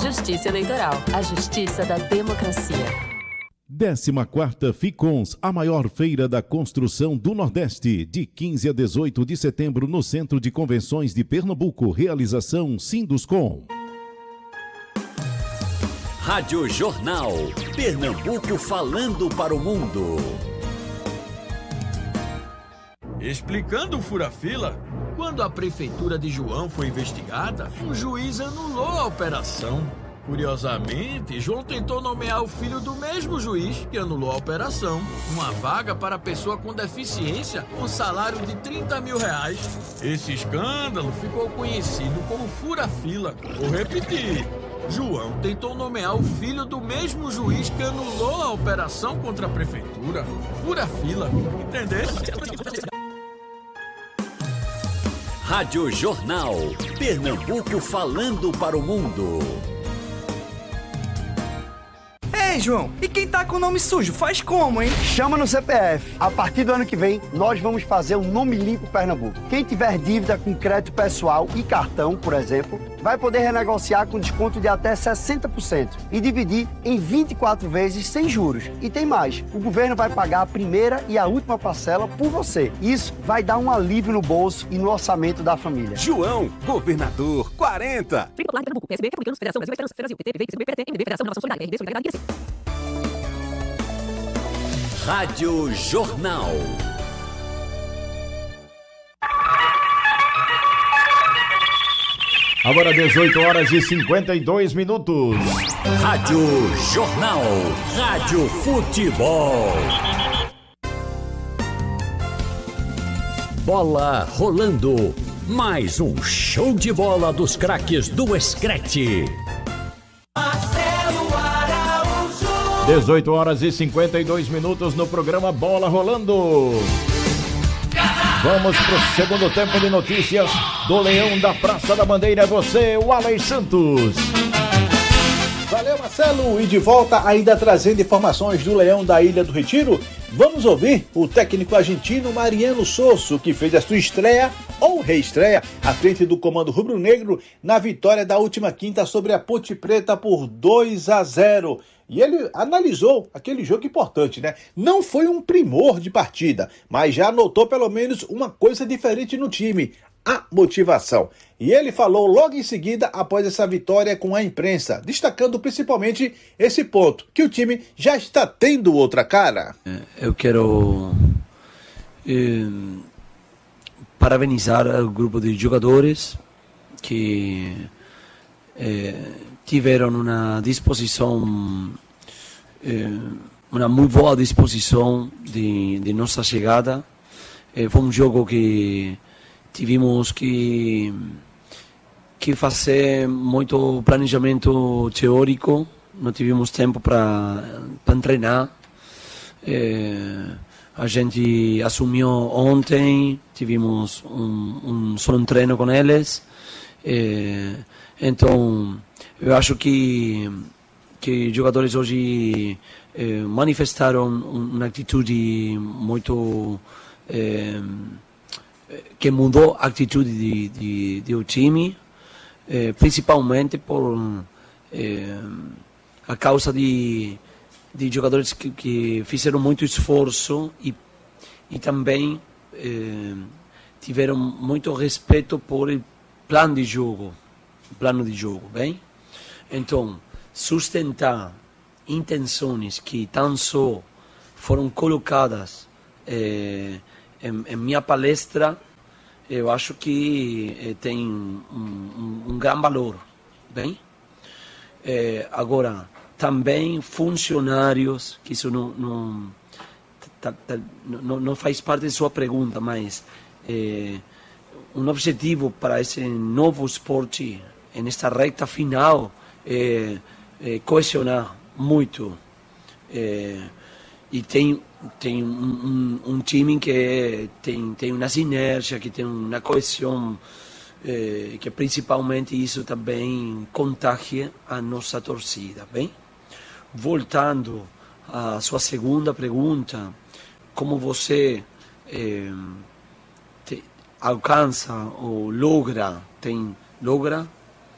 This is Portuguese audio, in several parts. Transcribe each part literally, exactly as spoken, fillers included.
Justiça Eleitoral, a justiça da democracia. décima quarta Ficons, a maior feira da construção do Nordeste, de quinze a dezoito de setembro no Centro de Convenções de Pernambuco. Realização Sinduscom. Rádio Jornal, Pernambuco falando para o mundo. Explicando o fura-fila, quando a prefeitura de João foi investigada, um juiz anulou a operação. Curiosamente, João tentou nomear o filho do mesmo juiz que anulou a operação. Uma vaga para pessoa com deficiência com salário de trinta mil reais. Esse escândalo ficou conhecido como fura-fila. Vou repetir. João tentou nomear o filho do mesmo juiz que anulou a operação contra a prefeitura. Fura-fila. Entendeu? Rádio Jornal, Pernambuco falando para o mundo. Ei, João, e quem tá com o nome sujo, faz como, hein? Chama no C P F. A partir do ano que vem, nós vamos fazer um Nome Limpo Pernambuco. Quem tiver dívida com crédito pessoal e cartão, por exemplo, vai poder renegociar com desconto de até sessenta por cento e dividir em vinte e quatro vezes sem juros. E tem mais, o governo vai pagar a primeira e a última parcela por você. Isso vai dar um alívio no bolso e no orçamento da família. João, governador quarenta. Rádio Jornal. Agora dezoito horas e cinquenta e dois minutos. Rádio Jornal. Rádio Futebol. Bola rolando. Mais um show de bola dos craques do Screte. dezoito horas e cinquenta e dois minutos no programa Bola Rolando. Vamos pro segundo tempo de notícias do Leão da Praça da Bandeira. Você, o Alex Santos. Valeu, Marcelo. E de volta, ainda trazendo informações do Leão da Ilha do Retiro, vamos ouvir o técnico argentino Mariano Sosso, que fez a sua estreia ou reestreia à frente do comando rubro-negro na vitória da última quinta sobre a Ponte Preta por dois a zero. E ele analisou aquele jogo importante, né? Não foi um primor de partida, mas já notou pelo menos uma coisa diferente no time: a motivação. E ele falou logo em seguida, após essa vitória com a imprensa, destacando principalmente esse ponto, que o time já está tendo outra cara. Eu quero eh, parabenizar o grupo de jogadores que eh, tiveram uma disposição, eh, uma muito boa disposição de, de nossa chegada. Eh, foi um jogo que tivemos que, que fazer muito planejamento teórico, não tivemos tempo para treinar. Eh, a gente assumiu ontem, tivemos um, um só um treino com eles. Eh, então, eu acho que que jogadores hoje eh, manifestaram uma atitude muito eh, que mudou a atitude de, de, de o time, eh, principalmente por eh, a causa de, de jogadores que, que fizeram muito esforço e, e também eh, tiveram muito respeito por o plano de jogo, plano de jogo, bem? Então, sustentar intenções que tão só foram colocadas eh, em, em minha palestra, eu acho que eh, tem um, um, um grande valor, bem? Eh, agora, também funcionários, que isso não, não, tá, tá, não, não faz parte de sua pergunta, mas eh, um objetivo para esse novo esporte, nesta reta final, é, é coesionar muito. É, e tem, tem um, um, um time que tem, tem uma sinergia, que tem uma coesão, é, que principalmente isso também contagia a nossa torcida, bem? Voltando à sua segunda pergunta, como você é, te, alcança ou logra, tem, logra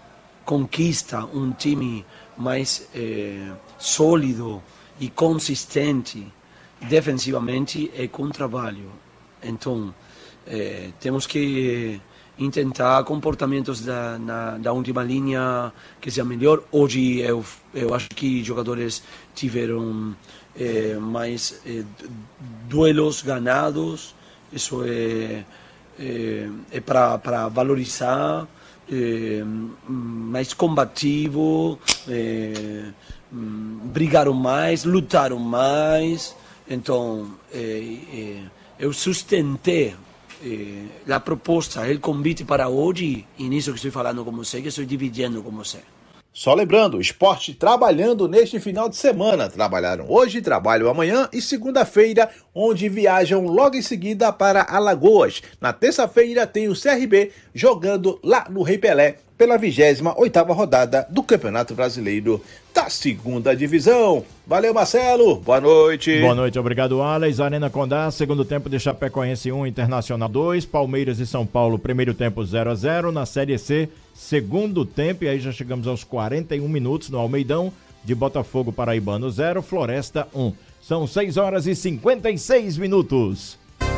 conquista um time mais eh, sólido e consistente defensivamente é com trabalho. Então, eh, temos que tentar comportamentos da, na, da última linha que seja melhor. Hoje eu, eu acho que jogadores tiveram eh, mais eh, duelos ganhados. Isso é, é, é para valorizar, é, mais combativo, é, brigaram mais, lutaram mais. Então, é, é, eu sustentei é, a proposta, o convite para hoje, e nisso que estou falando com você, que estou dividindo com você. Só lembrando, o esporte trabalhando neste final de semana. Trabalharam hoje, trabalham amanhã e segunda-feira, onde viajam logo em seguida para Alagoas. Na terça-feira tem o C R B jogando lá no Rei Pelé pela vigésima oitava rodada do Campeonato Brasileiro da Segunda Divisão. Valeu, Marcelo. Boa noite. Boa noite, obrigado, Alex. Arena Condá, segundo tempo de Chapecoense um, Internacional dois, Palmeiras e São Paulo, primeiro tempo zero a zero. Na Série C, segundo tempo, e aí já chegamos aos quarenta e um minutos no Almeidão, de Botafogo Paraibano zero, Floresta um. São seis horas e cinquenta e seis minutos.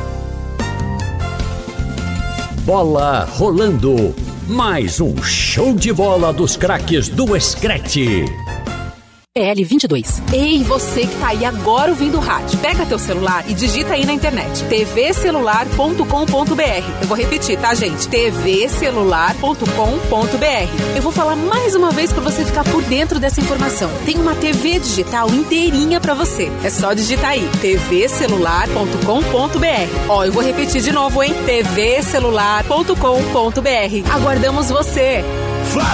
Bola rolando. Mais um show de bola dos craques do Screte. P L vinte e dois. Ei, você que tá aí agora ouvindo o rádio, pega teu celular e digita aí na internet t v celular ponto com ponto b r. Eu vou repetir, tá, gente? t v celular ponto com ponto b r. Eu vou falar mais uma vez para você ficar por dentro dessa informação. Tem uma T V digital inteirinha para você. É só digitar aí t v celular ponto com ponto b r. Ó, eu vou repetir de novo, hein? t v celular ponto com ponto b r. Aguardamos você. Flávio